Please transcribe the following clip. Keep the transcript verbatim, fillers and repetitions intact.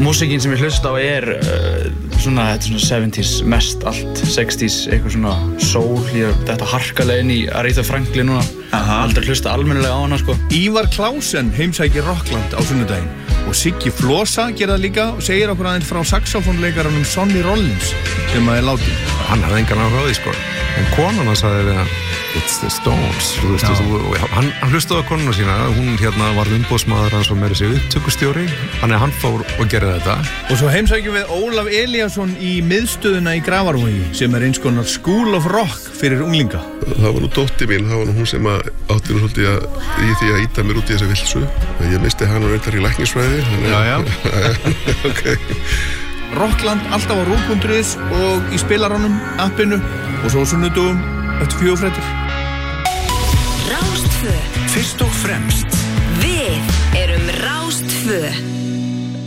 músíkin sem ég hlusta á er uh, svona, þetta er svona seventies mest allt, sixties, eitthvað svona soul, ég, þetta harkalega inn í Aretha Franklin núna, aldrei hlusta almennilega á hana sko. Ívar Klausen heimsækir Rockland á sunnudaginn og Siggi Flosa gerir það líka og segir okkur aðeins frá saxofónleikaranum Sonny Rollins sem að er látinn. Hann hafði engan áhuga á því sko, en konan hann sagði við hann It's the Stones, þú veist, þú, hann, hann hlustaði á konuna sína, hún hérna var umboðsmaður hans og meira sig upptökustjóri, þannig að hann fór og gerði þetta. Og svo heimsækjum við Ólaf Elíasson í miðstöðuna í Grafarvogi sem er eins konar School of Rock fyrir unglinga. Það var nú dóttir mín, það var nú hún sem að átti nú svolítið að, í því að íta mér út í þessa vilsu. Ég misti hann og reyndar í læknisfræði. Já, já. Okay. Rockland alltaf á rúv punktur is og í spilaranum, appinu og svo sunnudugum eftir fjögurfréttir. Rás tvö. Fyrst og fremst. Við erum Rás tvö.